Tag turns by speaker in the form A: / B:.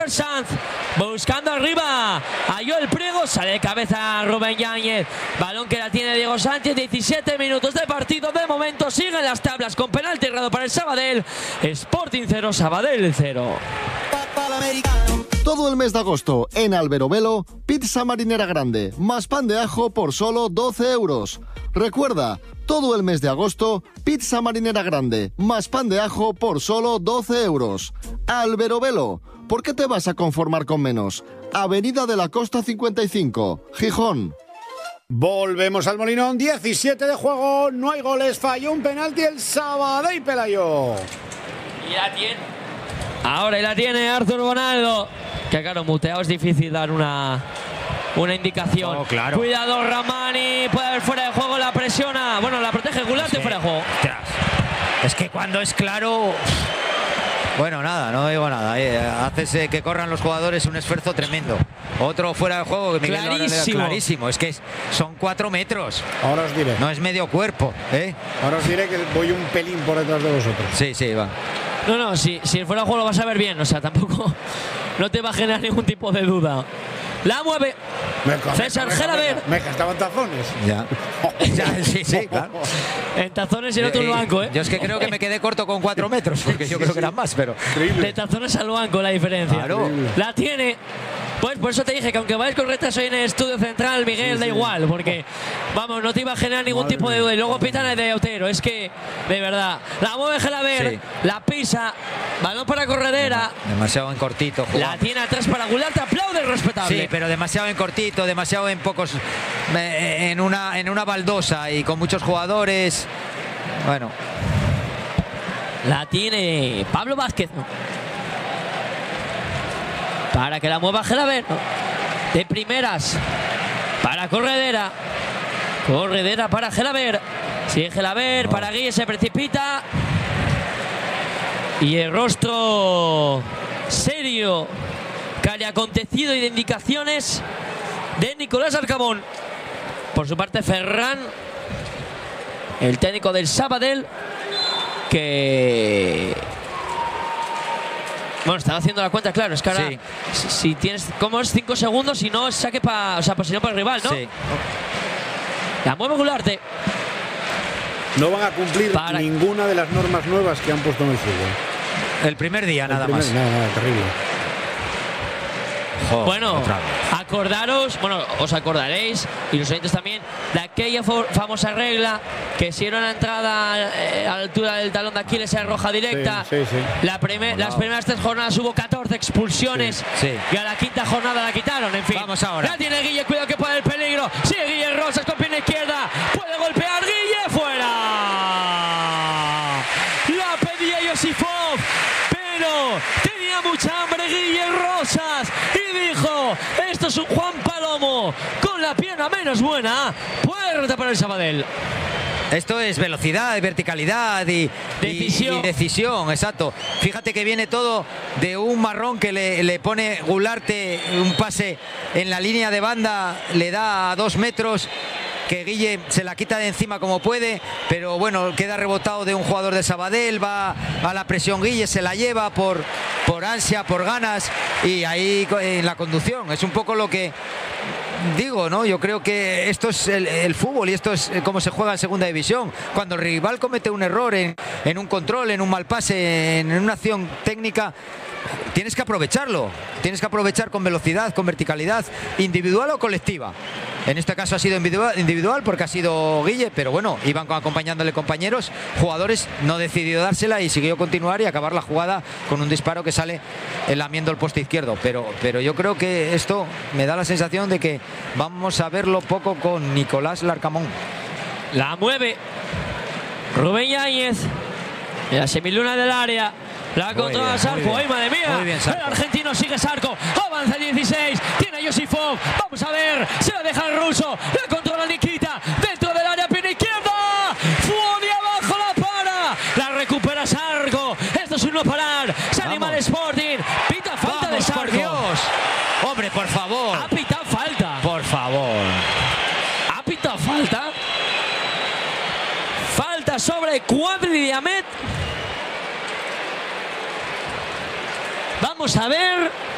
A: Sanz buscando arriba a Joel Priego, sale de cabeza Rubén Yáñez, balón que la tiene Diego Sánchez. 17 minutos de partido, de momento siguen las tablas con penalti errado para el Sabadell. Sporting 0, Sabadell 0.
B: Todo el mes de agosto en Alberobelo, pizza marinera grande más pan de ajo por solo 12 euros. Recuerda, todo el mes de agosto, pizza marinera grande más pan de ajo por solo 12 euros. Alberobelo, ¿por qué te vas a conformar con menos? Avenida de la Costa 55, Gijón.
C: Volvemos al Molinón, 17 de juego, no hay goles, falló un penalti el Sabadell, Pelayo.
A: Y la tiene. Ahora y la tiene Artur Bonaldo. Que claro, muteado es difícil dar una indicación.
D: Oh, claro.
A: Cuidado Ramani, puede haber fuera de juego, la presiona. Bueno, la protege Gularte, fuera de juego.
D: Es que cuando es claro... Bueno, nada, no digo nada. Haces que corran los jugadores un esfuerzo tremendo. Otro fuera de juego, que Miguel
A: clarísimo.
D: Clarísimo. Es que son 4 metros.
C: Ahora os diré.
D: No es medio cuerpo, ¿eh?
C: Ahora os diré que voy un pelín por detrás de vosotros.
D: Sí, va.
A: No, si el fuera de juego lo vas a ver bien. O sea, tampoco no te va a generar ningún tipo de duda. La mueve César Gelabert.
C: Me estaban tazones.
D: Ya, sí, claro.
A: En tazones y en otro banco, ¿eh?
D: Yo es que creo que me quedé corto con 4 metros, porque yo creo que eran más, pero...
C: Increíble.
A: De tazones al banco la diferencia.
D: Claro.
A: La tiene. Pues por eso te dije que aunque vayas con retraso en el estudio central, Miguel, da igual, porque vamos, no te iba a generar ningún tipo de duda. Y luego pitan el de Otero, es que, de verdad. La mueve Gelabert, la pisa, balón para Corredera.
D: Demasiado en cortito.
A: La tiene atrás para Gularte, aplaude, respetable.
D: Sí, pero demasiado en cortito, demasiado en pocos, en una baldosa y con muchos jugadores. Bueno.
A: La tiene Pablo Vázquez, ¿no? Para que la mueva Gelabert, ¿no? De primeras para Corredera. Corredera para Gelabert. Sigue Gelabert, para Guille, se precipita. Y el rostro serio que ha acontecido y de indicaciones de Nicolás Arcamón. Por su parte, Ferran, el técnico del Sabadell, que... Bueno, estaba haciendo la cuenta, claro, es que ahora si tienes, ¿cómo es? 5 segundos y no saque para, o sea, posición para el rival, ¿no?
D: Sí.
A: La mueve Gularte.
C: No van a cumplir ninguna de las normas nuevas que han puesto en el fútbol.
D: El primer día, nada más.
C: Nada, terrible.
D: Joder,
A: bueno, acordaros, os acordaréis, y los oyentes también, de aquella famosa regla que si era una entrada a la altura del talón de Aquiles era roja directa.
C: Sí.
A: Las primeras 3 jornadas hubo 14 expulsiones y a la 5ª jornada la quitaron. En fin,
D: vamos ahora.
A: Ya tiene Guille, cuidado que puede haber peligro. Sigue Guille Rosas con pierna izquierda, puede golpear Guille, fuera. La pedía Josifov, pero tenía mucha hambre Guille Rosas y dijo: esto es un Juan Palomo con la pierna menos buena, puerta para el Sabadell.
D: Esto es velocidad, verticalidad y decisión, exacto. Fíjate que viene todo de un marrón que le pone Gularte, un pase en la línea de banda, le da a 2 metros, que Guille se la quita de encima como puede, pero bueno, queda rebotado de un jugador de Sabadell, va a la presión Guille, se la lleva por ansia, por ganas, y ahí en la conducción. Es un poco lo que digo, ¿no? Yo creo que esto es el fútbol y esto es cómo se juega en segunda división. Cuando el rival comete un error en un control, en un mal pase, en una acción técnica, tienes que aprovecharlo. Tienes que aprovechar con velocidad, con verticalidad, individual o colectiva. En este caso ha sido individual porque ha sido Guille, pero bueno, iban acompañándole compañeros, jugadores, no decidió dársela y siguió continuar y acabar la jugada con un disparo que sale lamiendo el poste izquierdo. Pero yo creo que esto me da la sensación de que vamos a verlo poco con Nicolás Larcamón.
A: La mueve Rubén Yáñez en la semiluna del área. La controla Sarco. ¡Ay, madre mía!
D: Muy bien,
A: el argentino sigue Sarco. Avanza el 16. Tiene a Josifov. Vamos a ver. Se la deja el ruso. La controla Nikita. Dentro del área, pierna izquierda. Fuori abajo, la para. La recupera Sarco. Esto es un no parar. Se anima el Sporting. Pita falta de Sarco.
D: Por Dios. Hombre, por favor.
A: Ha pitado falta.
D: Por favor.
A: Ha pitado falta. Falta sobre Cuadri Diamet. Vamos a ver.